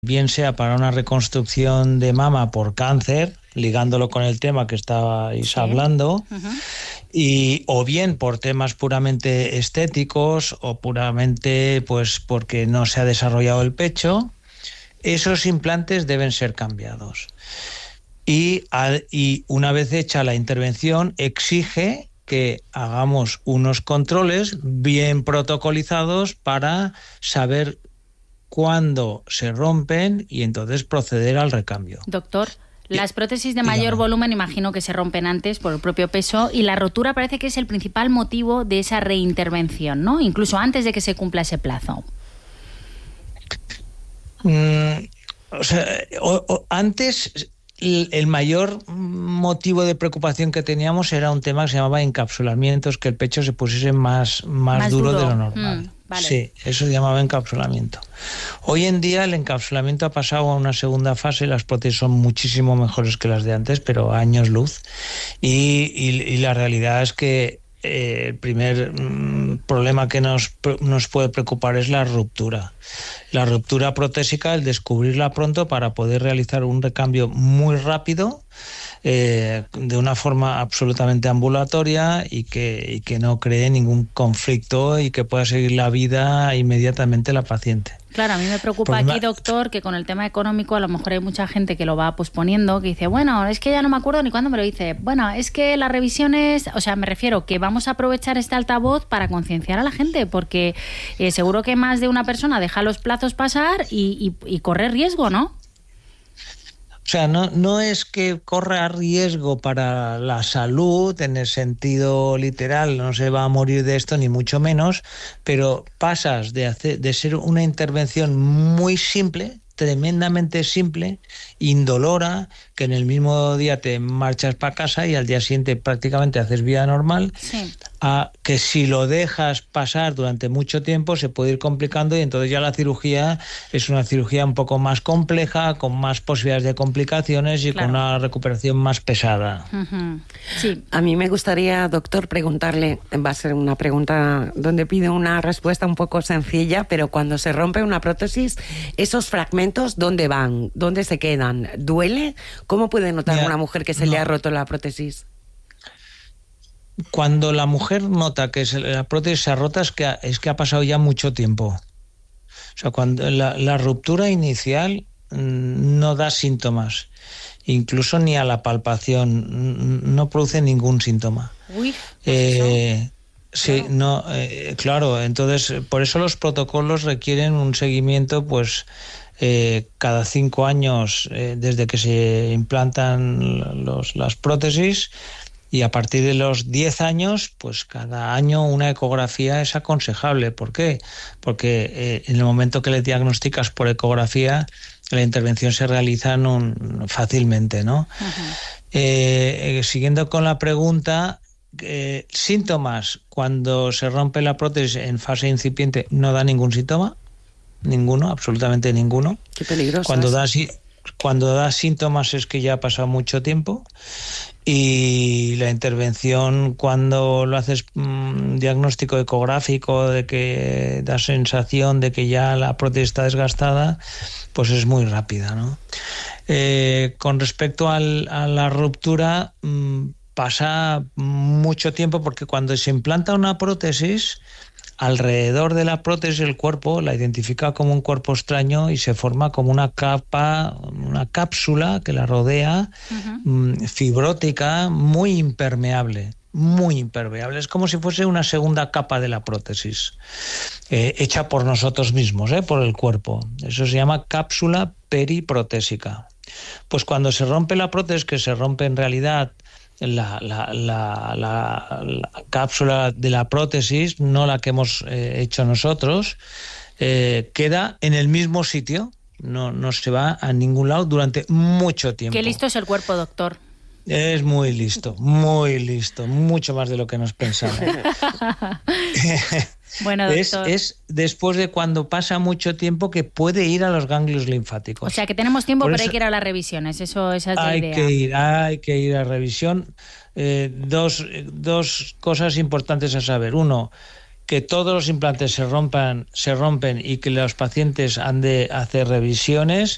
bien sea para una reconstrucción de mama por cáncer, ligándolo con el tema que estabais hablando, o bien por temas puramente estéticos o puramente pues porque no se ha desarrollado el pecho, esos implantes deben ser cambiados. Y una vez hecha la intervención, exige que hagamos unos controles bien protocolizados para saber cuándo se rompen y entonces proceder al recambio. Doctor, las prótesis de mayor volumen imagino que se rompen antes por el propio peso, y la rotura parece que es el principal motivo de esa reintervención, ¿no? Incluso antes de que se cumpla ese plazo. Antes el mayor motivo de preocupación que teníamos era un tema que se llamaba encapsulamientos, que el pecho se pusiese más duro de lo normal. Vale. Sí, eso se llamaba encapsulamiento. Hoy en día el encapsulamiento ha pasado a una segunda fase, las prótesis son muchísimo mejores que las de antes, pero a años luz, y la realidad es que el primer problema que nos puede preocupar es la ruptura. La ruptura protésica, el descubrirla pronto para poder realizar un recambio muy rápido, de una forma absolutamente ambulatoria y que no cree ningún conflicto y que pueda seguir la vida inmediatamente la paciente. Claro, a mí me preocupa aquí, doctor, que con el tema económico a lo mejor hay mucha gente que lo va posponiendo, que dice, bueno, es que ya no me acuerdo ni cuándo me lo dice. Bueno, es que las revisiones, o sea, me refiero que vamos a aprovechar este altavoz para concienciar a la gente, porque seguro que más de una persona deja los plazos pasar y corre riesgo, ¿no? O sea, no es que corra riesgo para la salud en el sentido literal, no se va a morir de esto ni mucho menos, pero pasas de ser una intervención muy simple, tremendamente simple, indolora, que en el mismo día te marchas para casa y al día siguiente prácticamente haces vida normal, sí, a que si lo dejas pasar durante mucho tiempo se puede ir complicando, y entonces ya la cirugía es una cirugía un poco más compleja, con más posibilidades de complicaciones y claro, con una recuperación más pesada. Sí. A mí me gustaría, doctor, preguntarle, va a ser una pregunta donde pido una respuesta un poco sencilla, pero cuando se rompe una prótesis, esos fragmentos, ¿dónde van? ¿Dónde se quedan? ¿Duele? ¿Cómo puede notar una mujer que se le ha roto la prótesis? Cuando la mujer nota que la prótesis se ha rota es que ha pasado ya mucho tiempo. O sea, cuando la ruptura inicial no da síntomas, incluso ni a la palpación, no produce ningún síntoma. Uy, pues sí, claro. no, claro, entonces por eso los protocolos requieren un seguimiento, pues cada 5 años desde que se implantan las prótesis. Y a partir de los 10 años, pues cada año una ecografía es aconsejable. ¿Por qué? Porque en el momento que le diagnosticas por ecografía, la intervención se realiza fácilmente, ¿no? Siguiendo con la pregunta, síntomas. Cuando se rompe la prótesis en fase incipiente no da ningún síntoma, ninguno, absolutamente ninguno. Qué peligroso. Cuando da síntomas es que ya ha pasado mucho tiempo. Y la intervención, cuando lo haces diagnóstico ecográfico de que da sensación de que ya la prótesis está desgastada, pues es muy rápida, ¿no? Con respecto a la ruptura, pasa mucho tiempo, porque cuando se implanta una prótesis, alrededor de la prótesis el cuerpo la identifica como un cuerpo extraño y se forma como una capa, una cápsula que la rodea, fibrótica, muy impermeable. Muy impermeable, es como si fuese una segunda capa de la prótesis, hecha por nosotros mismos, por el cuerpo. Eso se llama cápsula periprotésica. Pues cuando se rompe la prótesis, que se rompe en realidad la cápsula de la prótesis, no la que hemos hecho nosotros, queda en el mismo sitio, no se va a ningún lado durante mucho tiempo. Qué listo es el cuerpo, doctor. Es muy listo, mucho más de lo que nos pensamos. Bueno, doctor. Es después de cuando pasa mucho tiempo que puede ir a los ganglios linfáticos. O sea, que tenemos tiempo, pero hay que ir a las revisiones. Esa es la idea. Hay que ir a revisión. Dos cosas importantes a saber. Uno, que todos los implantes se rompen y que los pacientes han de hacer revisiones,